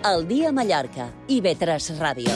El dia a Mallorca, IB3 Ràdio.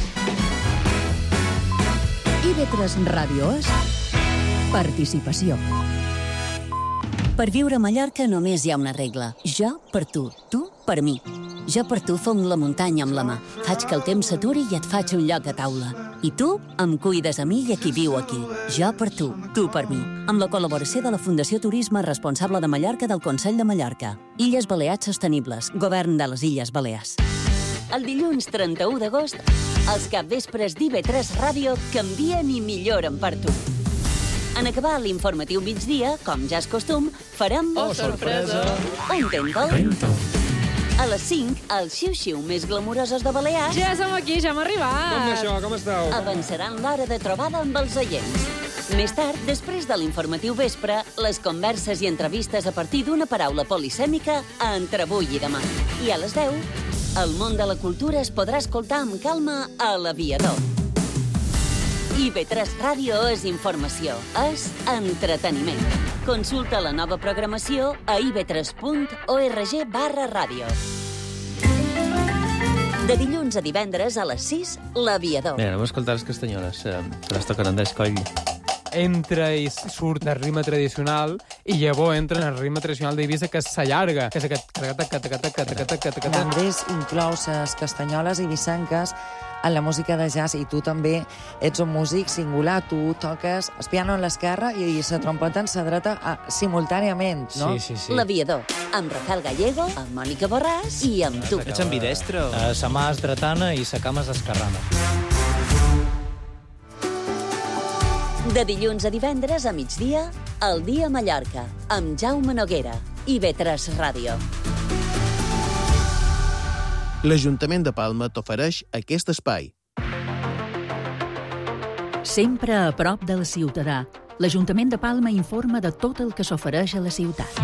IB3 Ràdio és participació. Per viure a Mallorca només hi ha una regla. Jo per tu per mi. Jo per tu fong la muntanya amb la mà. Faig que el temps s'aturi i et faig un lloc a taula. I tu em cuides a mi i a qui viu aquí. Jo per tu per mi. Amb la col·laboració de la Fundació Turisme Responsable de Mallorca del Consell de Mallorca. Illes Balears Sostenibles, Govern de les Illes Balears. El dilluns 31 d'agost, els capvespres d'IB3 Ràdio canvien i milloren per tu. En acabar l'informatiu migdia, com ja és costum, farem... Oh, sorpresa! Un Tento. A les 5, els xiu-xiu més glamuroses de Balears... Ja som aquí, ja hem arribat. Com això? Com esteu? Avançaran l'hora de trobada amb els oients. Més tard, després de l'informatiu vespre, les converses i entrevistes a partir d'una paraula polisèmica a Entre avui i demà. I a les 10, el món de la cultura es podrà escoltar amb calma a l'Aviador. IB3 Ràdio és informació, és entreteniment. Consulta la nova programació a ib3.org/ràdio. De dilluns a divendres a les 6, l'Aviador. Mira, anem a escoltar les castanyoles, que les tocaran d'escoll. Entra i surt el ritme tradicional i llavors entra en el ritme tradicional d'Eivissa, que s'allarga, que és aquest... Andrés inclou les castanyoles eivissenques en la música de jazz, i tu també ets un músic singular. Tu toques el piano en l'esquerra i la trompeta en la dreta simultàniament, no? Sí. L'Aviador, amb Rafael Gallego, amb Mònica Borràs i amb tu. Ets ambidestre? Sa mà és dretana i sa cama és esquerrana. De dilluns a divendres a migdia, El dia a Mallorca, amb Jaume Noguera, IB3 Ràdio. L'Ajuntament de Palma t'ofereix aquest espai. Sempre a prop del ciutadà, l'Ajuntament de Palma informa de tot el que s'ofereix a la ciutat.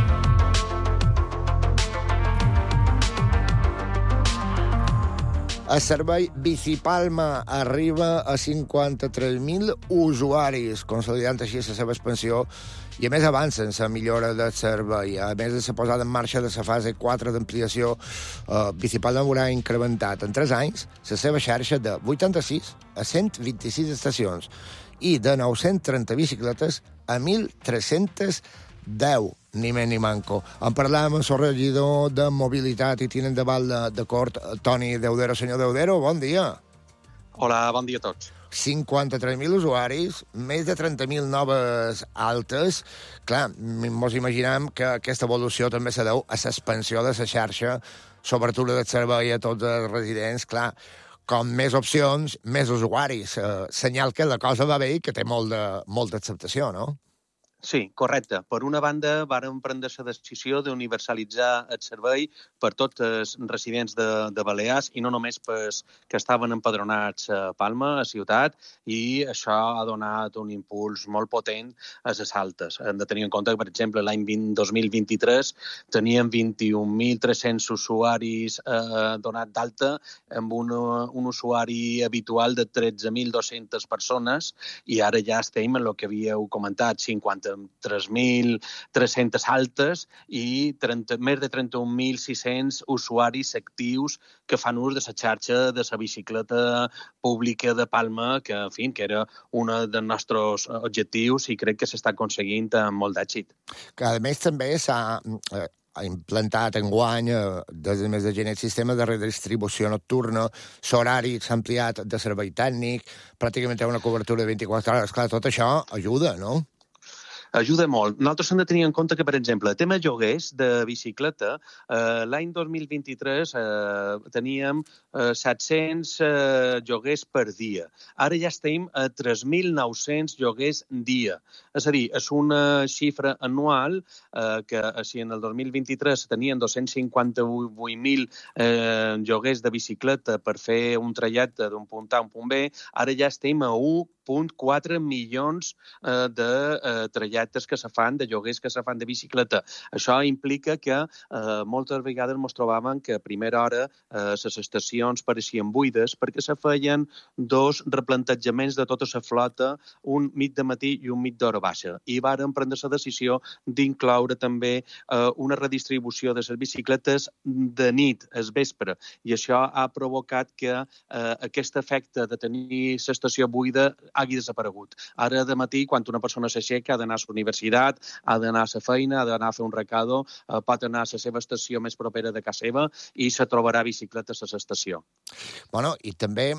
El servei Bicipalma arriba a 53.000 usuaris, consolidant així la seva expansió, i a més avancen la millora del servei. A més de la posada en marxa de la fase 4 d'ampliació, Bicipalma haurà incrementat en 3 anys la seva xarxa de 86 a 126 estacions i de 930 bicicletes a 1.310, ni més ni manco. En parlàvem amb el regidor de Mobilitat i tinent de Val de Cort, Toni Deudero. Senyor Deudero, bon dia. Hola, bon dia a tots. 53.000 usuaris, més de 30.000 noves altes. Clar, mos imaginem que aquesta evolució també se deu a l'expansió de la xarxa, s'obertura del servei a tots els residents. Clar, com més opcions, més usuaris. Senyal que la cosa va bé i que té molta acceptació, no? Sí, correcte. Per una banda, vàrem prendre la decisió d'universalitzar el servei per tots els residents de Balears i no només pels que estaven empadronats a Palma, a ciutat, i això ha donat un impuls molt potent a les altes. Hem de tenir en compte que, per exemple, l'any 2023 teníem 21.300 usuaris donats d'alta amb un usuari habitual de 13.200 persones i ara ja estem en el que havíeu comentat, 53.300 altes i més de 31.600 usuaris actius que fan ús de la xarxa de la bicicleta pública de Palma, que, en fi, que era un dels nostres objectius i crec que s'està aconseguint amb molt d'èxit. Que, a més, també s'ha implantat enguany, des del mes de gener, el sistema de redistribució nocturna, l'horari s'ha ampliat de servei tècnic, pràcticament té una cobertura de 24 hores. Clar, tot això ajuda, no? Ajuda molt. Nosaltres hem de tenir en compte que, per exemple, el tema lloguers de bicicleta, l'any 2023 teníem 700 lloguers per dia. Ara ja estem a 3.900 lloguers dia. És a dir, és una xifra anual que, si en el 2023 tenien 258.000 lloguers de bicicleta per fer un trajecte d'un punt A a un punt B, ara ja estem a 1,4 milions de trajectes que se fan, de lloguers que se fan de bicicleta. Això implica que moltes vegades ens trobàvem que a primera hora les estacions pareixien buides perquè se feien 2 replantejaments de tota la flota, un mig de matí i un mig d'hora baixa. I vàrem prendre la decisió d'incloure també una redistribució de les bicicletes de nit, al vespre, i això ha provocat que aquest efecte de tenir l'estació buida hagi desaparegut. Ara de matí, quan una persona s'aixeca, ha d'anar a la universitat, ha d'anar a la feina, ha d'anar a fer un recado, pot anar a la seva estació més propera de casa seva i se trobarà bicicletes a l'estació. Bueno, i també,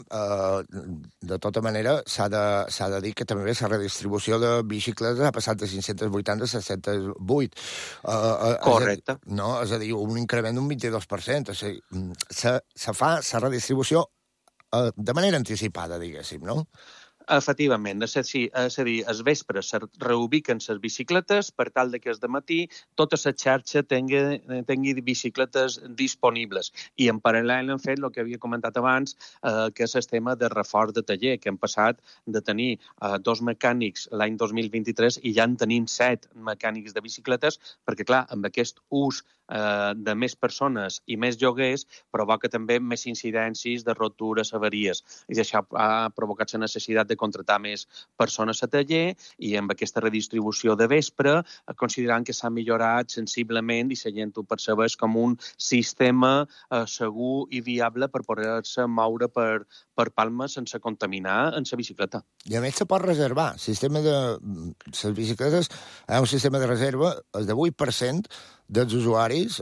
de tota manera, s'ha de dir que també la redistribució de bicicletes ha passat de 580 a 708. Correcte. És a dir, un increment d'un 22%. O sigui, se fa la redistribució de manera anticipada, diguéssim, no? Efectivament, és a dir, al vespre se reubiquen les bicicletes per tal que al matí tota la xarxa tingui bicicletes disponibles. I en paral·lel hem fet el que havia comentat abans, que és el tema de reforç de taller, que hem passat de tenir 2 mecànics l'any 2023 i ja en tenim 7 mecànics de bicicletes, perquè, clar, amb aquest ús de més persones i més lloguers provoca també més incidències de rotures, avaries. I això ha provocat la necessitat de contractar més persones a taller i amb aquesta redistribució de vespre considerant que s'ha millorat sensiblement i la gent ho percebeix com un sistema segur i viable per poder-se moure per Palma sense contaminar en la bicicleta. I a més se pot reservar. El sistema de les bicicletes és un sistema de reserva, el de 8% dels usuaris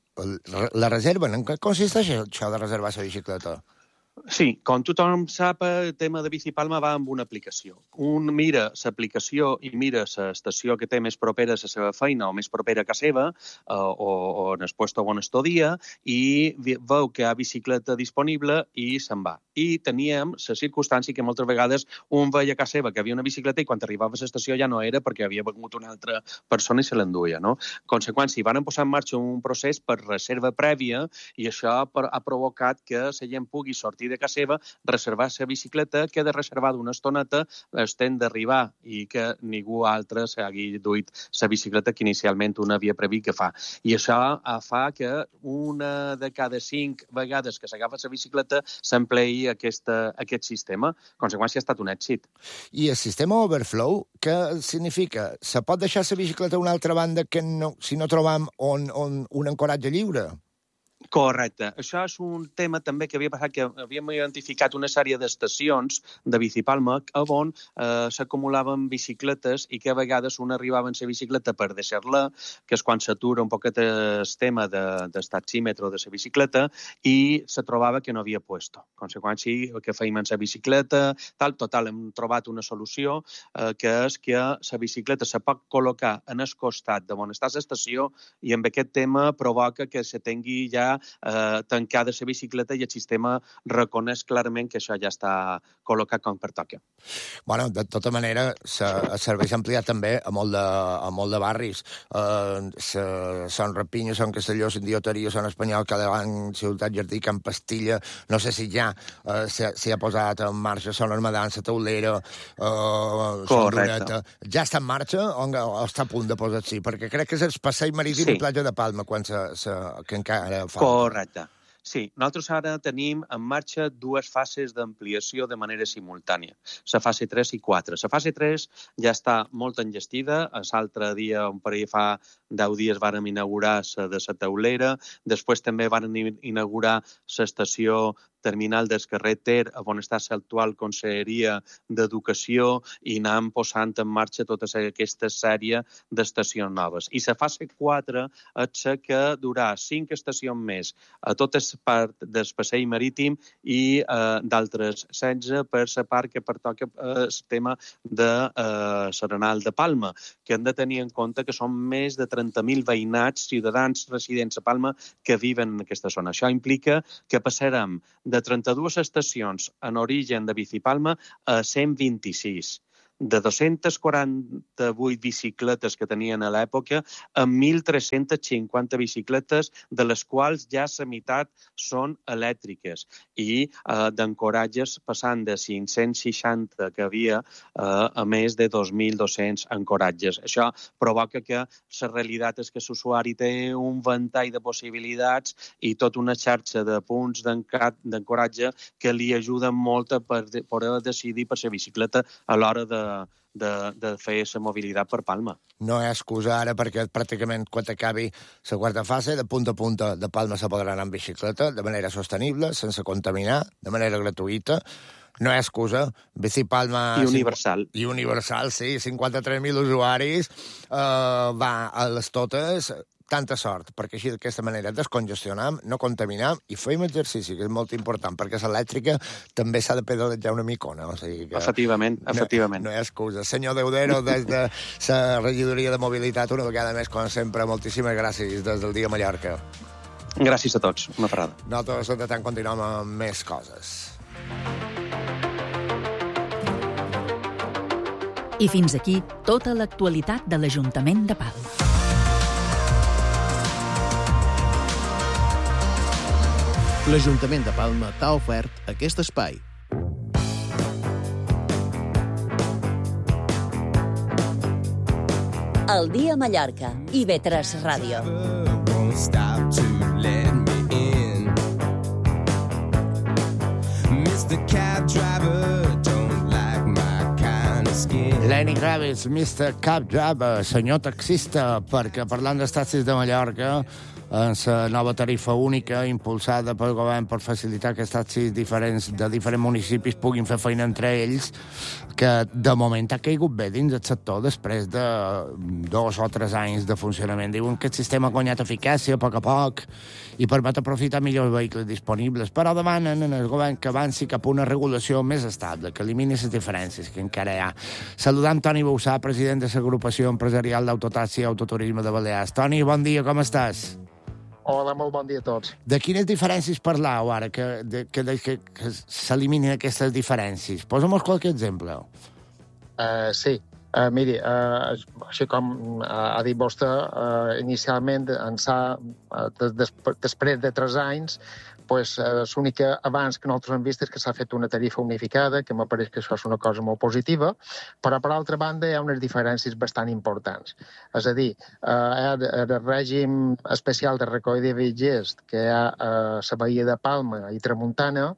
la reserven. En què consisteix això de reservar la bicicleta? Sí, com tothom sap, el tema de Bicipalma va amb una aplicació. Un mira l'aplicació i mira l'estació que té més propera a la seva feina o més propera a casa seva o en el puesto on estudia i veu que hi ha bicicleta disponible i se'n va. I teníem la circumstància que moltes vegades un veia a casa seva que havia una bicicleta i quan arribava a l'estació ja no era perquè havia vingut una altra persona i se l'enduia, no? Conseqüència, van posar en marxa un procés per reserva prèvia i això ha provocat que la gent pugui sortir de casa seva, reservar la bicicleta, queda reservada una estoneta, l'estem d'arribar i que ningú altre s'hagi duit la bicicleta que inicialment una havia previst que fa. I això fa que una de cada 5 vegades que s'agafa la bicicleta s'empleï aquest sistema. Conseqüència, ha estat un èxit. I el sistema Overflow, què significa? Se pot deixar la bicicleta a una altra banda que si no trobam un ancoratge lliure? Correcte. Això és un tema també que havia passat, que havíem identificat una sèrie d'estacions de Bicipalma on s'acumulaven bicicletes i que a vegades un arribava en la bicicleta per deixar-la, que és quan s'atura un poquet el tema del taxímetre de la bicicleta i se trobava que no havia puesto. Conseqüència, que feim en la bicicleta, total, hem trobat una solució que és que la bicicleta se pot col·locar en el costat de on està l'estació i amb aquest tema provoca que se tingui ja tancada la bicicleta i el sistema reconeix clarament que això ja està col·locat com pertoca. Bueno, de tota manera, el servei s'ha ampliat també a molt de barris. Son Rapinya, Son Castelló, Sant Dioteria, Son Espanyol, Cadevant, Ciutat Jardí, Can Pastilla, no sé si ja s'hi ha posat en marxa Son Armadan, La Taulera, Son Dureta. Ja està en marxa o està a punt de posar-s'hi? Perquè crec que és el passeig marítim i platja de Palma que encara fa. Correcte. Sí, nosaltres ara tenim en marxa 2 fases d'ampliació de manera simultània, la fase 3 i 4. La fase 3 ja està molt enllestida, l'altre dia, un parell fa 10 dies, vàrem inaugurar la de la Taulera, després també vàrem inaugurar l'estació terminal del carrer Ter, on està l'actual Conselleria d'Educació, i anàvem posant en marxa tota aquesta sèrie d'estacions noves. I la fase 4 és la que durà 5 estacions més a tota la part del passeig marítim i d'altres 16 per la part que pertoca el tema de l'Arenal de Palma, que hem de tenir en compte que són més de 30.000 veïnats, ciutadans residents a Palma, que viven en aquesta zona. Això implica que passarem de 32 estacions en origen de Bicipalma a 126. de 248 bicicletes que tenien a l'època a 1.350 bicicletes, de les quals ja la meitat són elèctriques, i d'ancoratges passant de 560 que havia a més de 2.200 ancoratges. Això provoca que la realitat és que l'usuari té un ventall de possibilitats i tota una xarxa de punts d'ancoratge que li ajuden molt a poder decidir per la bicicleta a l'hora de fer la mobilitat per Palma. No hi ha excusa ara perquè pràcticament quan acabi la quarta fase, de punta a punta de Palma se podrà anar en bicicleta de manera sostenible, sense contaminar, de manera gratuïta. No hi ha excusa. Bici Palma... I universal. I universal, sí. 53.000 usuaris. Va a les totes. Tanta sort, perquè així d'aquesta manera descongestionam, no contaminam i fem exercici, que és molt important, perquè l'elèctrica també s'ha de pedalejar una micona. O sigui que efectivament. No hi ha excusa. Senyor Deudero, des de la regidoria de mobilitat, una vegada més, com sempre, moltíssimes gràcies des del dia Mallorca. Gràcies a tots. Una parada. Nosaltres, de tant, continuem amb més coses. I fins aquí tota l'actualitat de l'Ajuntament de Palma. L'Ajuntament de Palma t'ha ofert aquest espai. El dia a Mallorca, IB3 Ràdio. Lenny Kravitz, Mr. Cab Driver, senyor taxista, perquè parlant dels taxis de Mallorca, en la nova tarifa única impulsada pel govern per facilitar que els taxis diferents de diferents municipis puguin fer feina entre ells, que de moment ha caigut bé dins el sector després de 2 o 3 anys de funcionament. Diuen que el sistema ha guanyat eficàcia a poc i permet aprofitar millor els vehicles disponibles, però demanen al govern que avanci cap a una regulació més estable, que elimini les diferències que encara hi ha. Saludam Toni Boussà, president de l'Agrupació Empresarial d'Autotaxi i Autoturisme de Balears. Toni, bon dia, com estàs? Hola, molt bon dia a tots. De quines diferències parlau ara, que s'eliminin aquestes diferències? Posa'm qualque exemple. Sí. Miri, així com ha dit vostè, inicialment, després de 3 anys, l'únic abans que nosaltres hem vist és que s'ha fet una tarifa unificada, que m'apareix que això és una cosa molt positiva, però, per altra banda, hi ha unes diferències bastant importants. És a dir, el règim especial de recollida de viatgers que hi ha a la Badia de Palma i Tramuntana,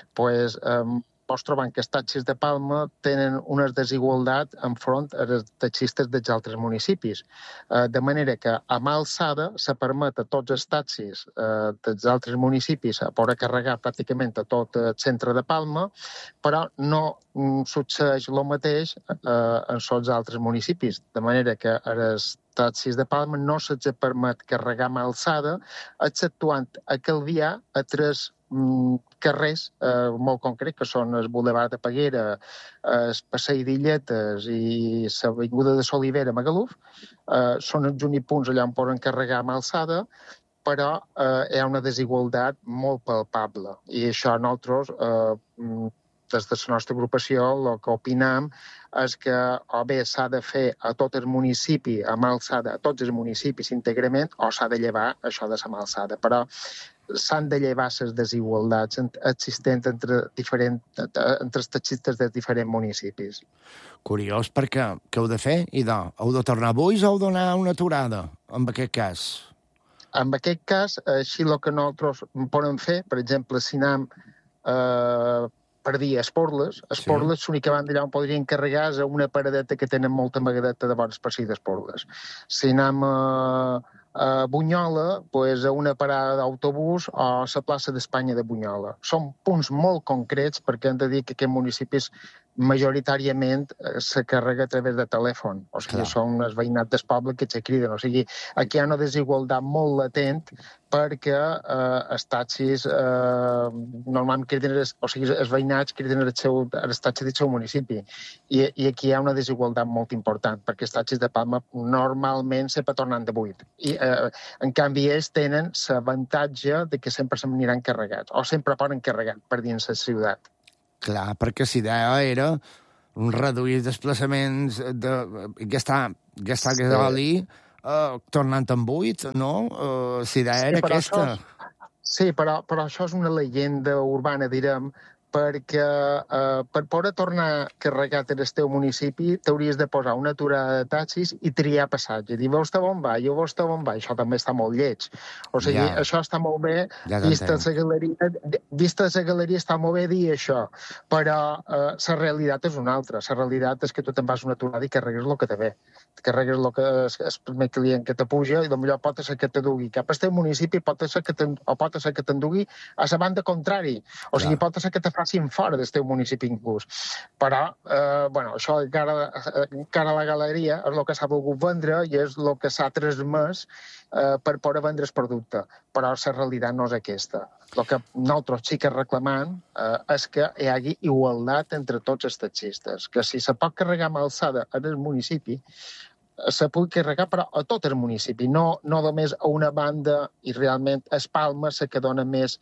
vos trobant que els taxis de Palma tenen una desigualtat enfront als taxistes dels altres municipis. De manera que a mà alçada se permet a tots els taxis dels altres municipis a poder carregar pràcticament a tot el centre de Palma, però no succeeix el mateix en els altres municipis. De manera que els taxis de Palma no se'ls permet carregar a mà alçada, exceptuant a Calvià a 3 carrers molt concrets, que són el Boulevard de Peguera, el Passeig d'Illetes i l'Avinguda de Solivera a Magaluf. Són els únics punts allà on poden carregar a mà alçada, però hi ha una desigualtat molt palpable. I això nosaltres, des de la nostra agrupació, el que opinem és que o bé s'ha de fer a tot el municipi a mà alçada, a tots els municipis íntegrament, o s'ha de llevar això de la mà alçada. Però s'han de llevar les desigualtats existents entre els taxistes de diferents municipis. Curiós, perquè què heu de fer? Heu de tornar avui o heu d'anar a una aturada, en aquest cas? En aquest cas, així el que nosaltres podem fer, per exemple, si anem per dir Esporles, l'única banda allà on podrien carregar és una paradeta que tenen molta amagadeta de bones per si d'Esporles. Si anem a Bunyola, a una parada d'autobús o a la plaça d'Espanya de Bunyola. Són punts molt concrets perquè hem de dir que aquests municipis majoritàriament se carrega a través de telèfon. O sigui, són els veïnats del poble que se criden. O sigui, aquí hi ha una desigualtat molt latent perquè els taxis normalment criden, o sigui, els veïnats criden els taxis del seu municipi. I aquí hi ha una desigualtat molt important, perquè els taxis de Palma normalment sempre tornen de buit. I, en canvi, ells tenen l'avantatge de que sempre s'aniran carregats, o sempre poden carregar per dins la ciutat. Clar, perquè la idea era reduir desplaçaments, gastar gasoli, tornant en buit, no? Si idea era aquesta. Sí, però això és una llegenda urbana, direm, perquè per poder tornar carregat en el teu municipi t'hauries de posar una aturada de taxis i triar passatge. Dir, veus on va, jo veus on va. Això també està molt lleig. O sigui, això està molt bé, vista la galeria està molt bé dir això, però la realitat és una altra. La realitat és que tu te'n vas una aturada i carregues el que te ve. Carregues el que és el primer client que te puja i potser pot ser que te dugui cap al teu municipi, pot ser que t'endugui a la banda contrari. O sigui, pot ser que te facin fora del teu municipi inclús. Però, això encara a la galeria és el que s'ha volgut vendre i és el que s'ha transmès per poder vendre el producte. Però la realitat no és aquesta. El que nosaltres sí que reclamem és que hi hagi igualtat entre tots els taxistes. Que si se pot carregar amb alçada en el municipi, se pugui carregar però a tot el municipi, no només a una banda, i realment és Palma la que dona més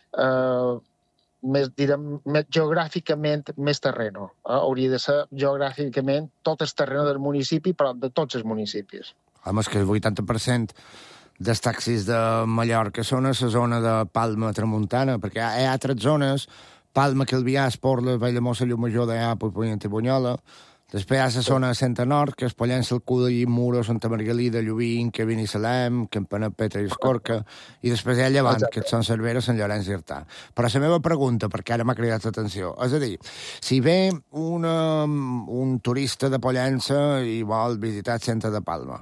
geogràficament més terreno. Hauria de ser geogràficament tot el terreno del municipi, però de tots els municipis. Home, és que el 80% dels taxis de Mallorca són a la zona de Palma Tramuntana, perquè hi ha altres zones, Palma, Calvià, Esporles, Valldemossa, Llumajor, d'Allà, Puigpunyent i Bunyola. Després hi ha la zona de Centre Nord, que és Pollença, el Cudell, Muro, Santa Margalida, Llubín, que Binissalem, Campanet, Petra i Escorca, i després hi ha Llevant, que són Cervera, Sant Llorenç i Artà. Però la meva pregunta, perquè ara m'ha cridat l'atenció, és a dir, si ve un turista de Pollença i vol visitar el centre de Palma,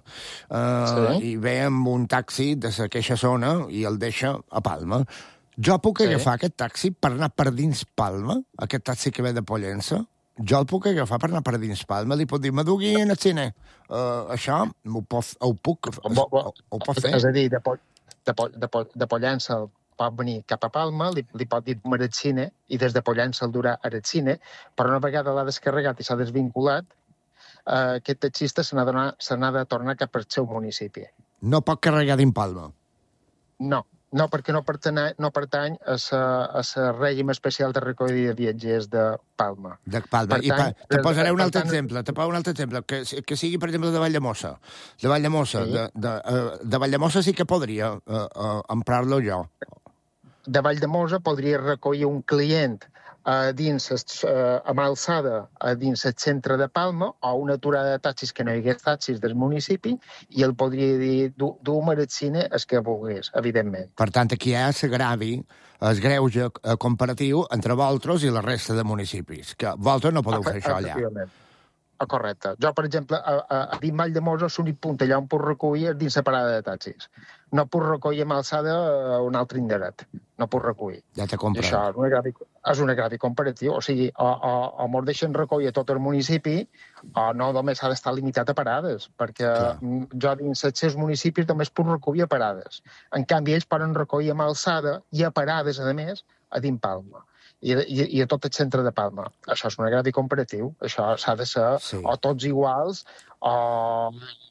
i ve amb un taxi de aquella zona i el deixa a Palma, jo puc agafar aquest taxi per anar per dins Palma, aquest taxi que ve de Pollença? Jo el puc agafar per anar per dins Palma, li pot dir, m'adugui en el cine. Això ho puc fer. És a dir, de Pollença pot venir cap a Palma, li pot dir al cine, i des de Pollença el durà al cine, però una vegada l'ha descarregat i s'ha desvinculat, aquest taxista se n'ha de tornar cap al seu municipi. No pot carregar dins Palma? No, perquè no pertany a règim especial de recollida de viatgers de Palma. De Palma. Te posaré un altre exemple. Que sigui, per exemple, de Valldemossa. De Valldemossa. De Valldemossa sí que podria emprar-lo jo. De Valldemossa podria recollir un client amb alçada dins el centre de Palma o una aturada de taxis que no hi hagués taxis del municipi i el podria dir dur-me al cine el que volgués, evidentment. Per tant, aquí hi ha el greuge comparatiu entre vosaltres i la resta de municipis, que vosaltres no podeu fer això allà. Correcte. Jo, per exemple, a dins Valldemossa l'únic punt allà on puc recollir és dins la parada de taxis. No puc recollir amb alçada a un altre indret. No puc recollir. Ja t'he comprat. Això és un agravi comparatiu. O sigui, o mos deixen recollir a tot el municipi o no només ha d'estar limitat a parades, perquè jo dins els seus municipis només puc recollir a parades. En canvi, ells poden recollir amb alçada i a parades, a més, a dins Palma. I a tot el centre de Palma. Això és un agravi comparatiu. Això s'ha de ser o tots iguals o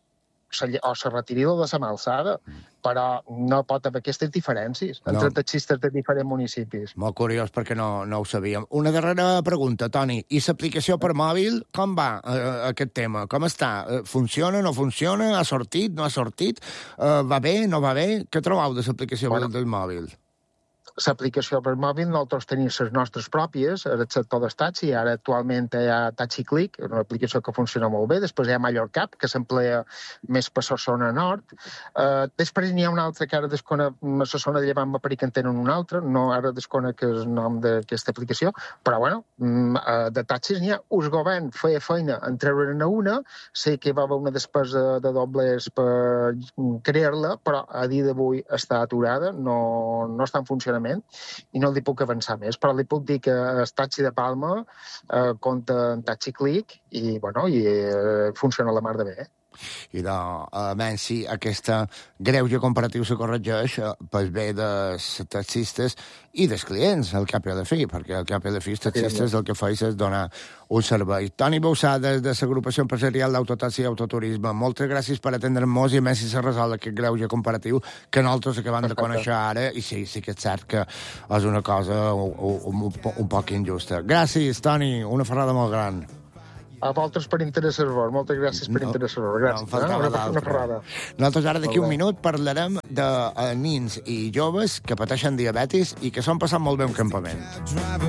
se retiri de la alçada, però no pot haver aquestes diferències entre taxistes de diferents municipis. Molt curiós, perquè no ho sabíem. Una darrera pregunta, Toni. I l'aplicació per mòbil, com va aquest tema? Com està? Funciona, no funciona? Ha sortit, no ha sortit? Va bé, no va bé? Què trobeu de l'aplicació del mòbil? L'aplicació per mòbil, nosaltres tenim les nostres pròpies, el sector del taxi, ara actualment hi ha Taxi Click, una aplicació que funciona molt bé, després hi ha Mallorcap, que s'emplea més per la zona nord, després n'hi ha una altra que ara desconec, la zona de Llevant m'apareix que en tenen una altra, no ara desconec el nom d'aquesta aplicació, però bueno, de taxis n'hi ha, us govern feia feina en treure-ne una, sé que va haver una despesa de dobles per crear-la, però a dia d'avui està aturada, no està en funcionament, i no li puc avançar més, però li puc dir que el taxi de Palma compta en Taxi Click i funciona la mar de bé. I almenys si aquesta greuge comparatiu se corregeix pel bé dels taxistes i dels clients, al cap i a la fi, perquè al cap i a la fi els taxistes el que feis és donar un servei. Toni Bausà, des de l'agrupació empresarial d'Autotaxi i Autoturisme, moltes gràcies per atendre'ns i a més si se resol aquest greuge comparatiu que nosaltres acabem de conèixer ara i sí que és cert que és una cosa un poc injusta. Gràcies, Toni, una ferrada molt gran. A vosaltres per interessar-vos. Moltes gràcies per interessar-vos. Gràcies. No, em faltava Una l'altre. ferrada. Nosaltres ara d'aquí un minut parlarem de nins i joves que pateixen diabetis i que s'ho han passat molt bé un campament.